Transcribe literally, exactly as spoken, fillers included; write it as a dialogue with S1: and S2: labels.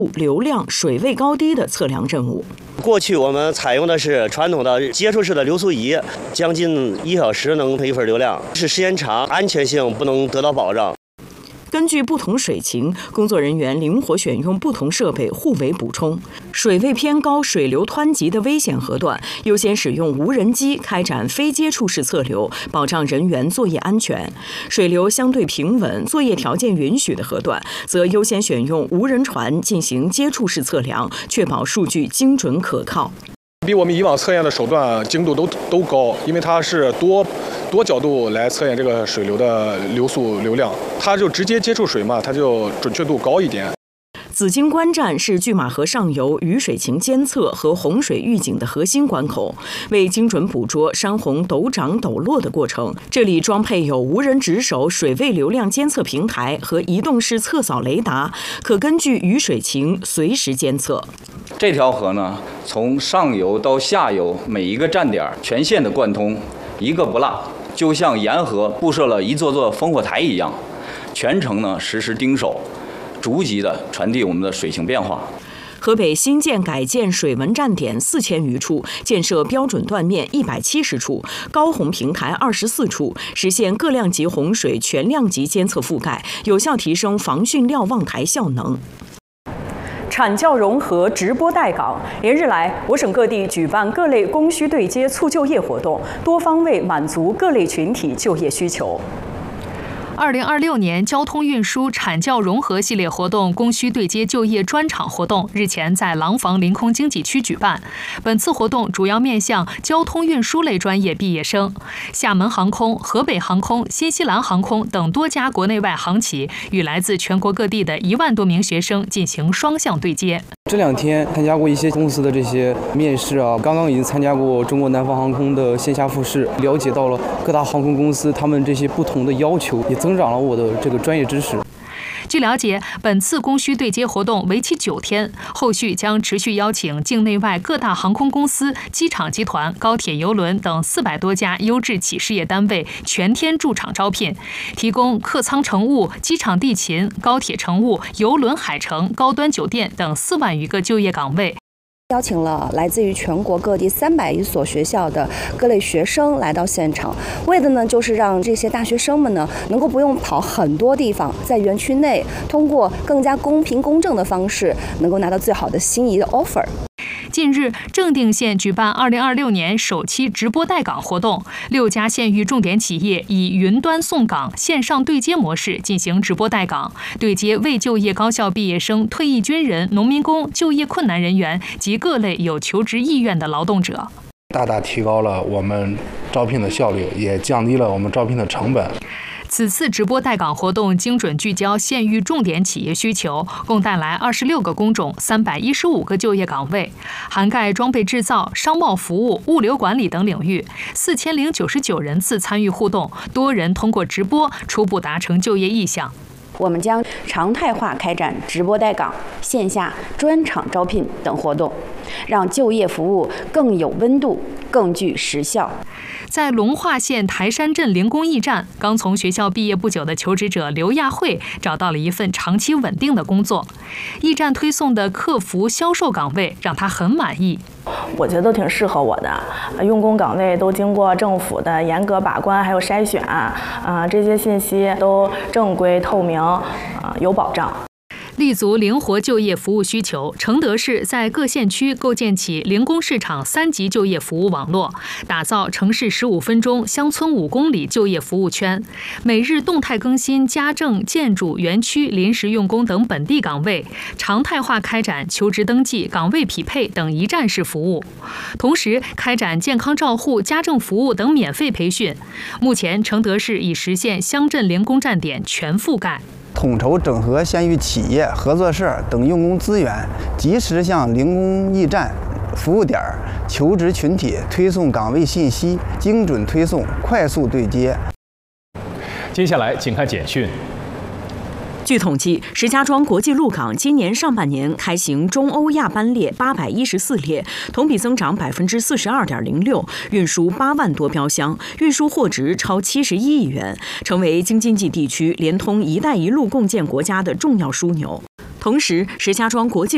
S1: 流量、水位高低的测量任务。
S2: 过去我们采用的是传统的接触式的流速仪，将近一小时能配一份流量，是时间长，安全性不能得到保障。
S1: 根据不同水情，工作人员灵活选用不同设备互为补充。水位偏高、水流湍急的危险河段，优先使用无人机开展非接触式测流，保障人员作业安全；水流相对平稳、作业条件允许的河段，则优先选用无人船进行接触式测量，确保数据精准可靠。
S3: 比我们以往测验的手段精度都都高，因为它是多多角度来测验这个水流的流速流量，它就直接接触水嘛，它就准确度高一点。
S1: 紫荆关站是拒马河上游雨水情监测和洪水预警的核心关口，为精准捕捉山洪陡涨陡落的过程，这里装配有无人值守水位流量监测平台和移动式测扫雷达，可根据雨水情随时监测。
S4: 这条河呢，从上游到下游每一个站点全线的贯通，一个不落，就像沿河布设了一座座烽火台一样，全程呢实时盯守，逐级的传递我们的水情变化。
S1: 河北新建改建水文站点四千余处，建设标准断面一百七十处，高洪平台二十四处，实现各量级洪水全量级监测覆盖，有效提升防汛瞭望台效能。产教融合直播带岗，连日来，我省各地举办各类供需对接促就业活动，多方位满足各类群体就业需求。
S5: 二零二六年交通运输产教融合系列活动供需对接就业专场活动日前在廊坊临空经济区举办。本次活动主要面向交通运输类专业毕业生。厦门航空、河北航空、新西兰航空等多家国内外航企与来自全国各地的一万多名学生进行双向对接。
S6: 这两天参加过一些公司的这些面试啊，刚刚已经参加过中国南方航空的线下复试，了解到了各大航空公司他们这些不同的要求，也增长了我的这个专业知识。
S5: 据了解，本次供需对接活动为期九天，后续将持续邀请境内外各大航空公司、机场集团、高铁邮轮等四百多家优质企事业单位全天驻场招聘，提供客舱乘务、机场地勤、高铁乘务、邮轮海乘、高端酒店等四万余个就业岗位。
S7: 邀请了来自于全国各地三百余所学校的各类学生来到现场，为的呢就是让这些大学生们呢能够不用跑很多地方，在园区内通过更加公平公正的方式，能够拿到最好的心仪的 offer。
S5: 近日，正定县举办二零二六年首期直播带岗活动，六家县域重点企业以云端送岗、线上对接模式进行直播带岗，对接未就业高校毕业生、退役军人、农民工、就业困难人员及各类有求职意愿的劳动者，
S8: 大大提高了我们招聘的效率，也降低了我们招聘的成本。
S5: 此次直播带岗活动精准聚焦县域重点企业需求，共带来二十六个工种、三百一十五个就业岗位，涵盖装备制造、商贸服务、物流管理等领域。四千零九十九人次参与互动，多人通过直播初步达成就业意向。
S9: 我们将常态化开展直播带岗、线下专场招聘等活动，让就业服务更有温度、更具实效。
S5: 在龙化县台山镇零工驿站，刚从学校毕业不久的求职者刘亚慧找到了一份长期稳定的工作。驿站推送的客服、销售岗位让他很满意。
S10: 我觉得都挺适合我的，用工岗位都经过政府的严格把关还有筛选，啊，这些信息都正规透明，啊，有保障。
S5: 立足灵活就业服务需求，承德市在各县区构建起零工市场三级就业服务网络，打造城市十五分钟、乡村五公里就业服务圈，每日动态更新家政、建筑、园区、临时用工等本地岗位，常态化开展求职登记、岗位匹配等一站式服务，同时开展健康照护、家政服务等免费培训。目前，承德市已实现乡镇零工站点全覆盖。
S11: 统筹整合县域企业、合作社等用工资源，及时向零工驿站、服务点、求职群体推送岗位信息，精准推送，快速对接。
S12: 接下来，请看简讯。
S1: 据统计，石家庄国际陆港今年上半年开行中欧亚班列八百一十四列，同比增长百分之四十二点零六，运输八万多标箱，运输货值超七十一亿元，成为京津冀地区连通“一带一路”共建国家的重要枢纽。同时，石家庄国际